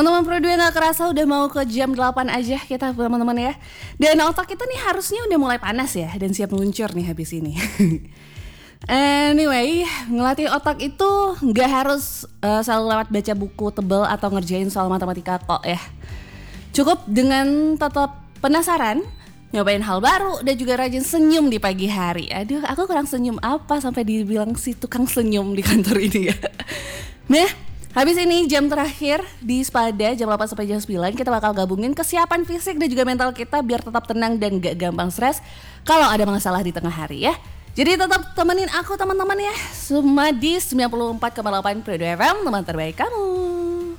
Teman-teman Pro 2 gak kerasa udah mau ke jam 8 aja kita teman-teman ya. Dan otak kita nih harusnya udah mulai panas ya dan siap meluncur nih habis ini. Anyway, ngelatih otak itu gak harus selalu lewat baca buku tebal atau ngerjain soal matematika kok ya. Cukup dengan tetap penasaran, nyobain hal baru dan juga rajin senyum di pagi hari. Aduh, aku kurang senyum apa sampai dibilang si tukang senyum di kantor ini ya. Nah, habis ini jam terakhir di Spada jam 8 sampai jam 9 kita bakal gabungin kesiapan fisik dan juga mental kita biar tetap tenang dan gak gampang stres kalau ada masalah di tengah hari ya. Jadi tetap temenin aku teman-teman ya. Semua di 94,8 Pro 2 FM, teman terbaik kamu.